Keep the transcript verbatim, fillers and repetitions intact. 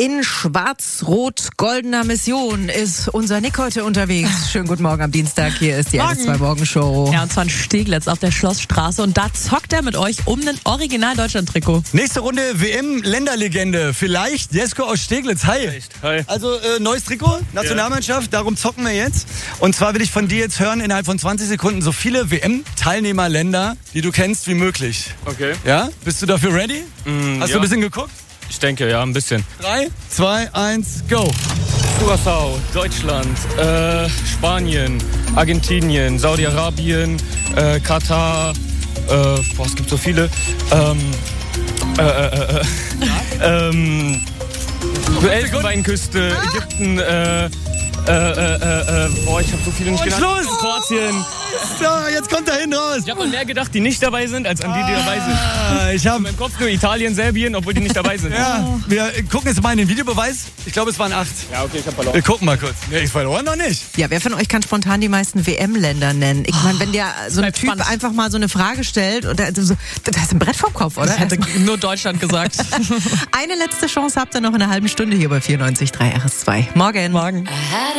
In schwarz-rot-goldener Mission ist unser Nick heute unterwegs. Schönen guten Morgen am Dienstag. Hier ist die R S zwei Morgenshow. Ja, und zwar in Steglitz auf der Schlossstraße. Und da zockt er mit euch um ein Original-Deutschland-Trikot. Nächste Runde W M-Länderlegende. Vielleicht Jesko aus Steglitz. Hi. Hi. Also äh, neues Trikot, Nationalmannschaft, darum zocken wir jetzt. Und zwar will ich von dir jetzt hören, innerhalb von zwanzig Sekunden so viele W M-Teilnehmerländer, die du kennst, wie möglich. Okay. Ja? Bist du dafür ready? Mm, Hast ja. du ein bisschen geguckt? Ich denke, ja, ein bisschen. Drei, zwei, eins, go. Curaçao, Deutschland, äh, Spanien, Argentinien, Saudi-Arabien, äh, Katar, äh, boah, es gibt so viele. Ähm, äh, äh, äh, ähm, Elfenbeinküste, Ägypten, äh, äh, äh, äh, boah, ich habe so viele nicht Und genannt. Schluss! Kroatien. So, jetzt kommt er hin raus. Ich habe an mehr gedacht, die nicht dabei sind, als an die, die dabei sind. Ah, ich In habe meinem Kopf nur Italien, Serbien, obwohl die nicht dabei sind. Ja, wir gucken jetzt mal in den Videobeweis. Ich glaube, es waren acht. Ja, okay, ich habe verloren. Wir gucken mal kurz. Nee, ich verloren noch nicht. Ja, wer von euch kann spontan die meisten W M-Länder nennen? Ich meine, wenn der so ein Bleibt Typ spannend. einfach mal so eine Frage stellt, und der, so, da ist ein Brett vom Kopf, oder? Ich hätte nur Deutschland gesagt. Eine letzte Chance habt ihr noch in einer halben Stunde hier bei vierundneunzig Komma drei R S zwei. Morgen. Morgen.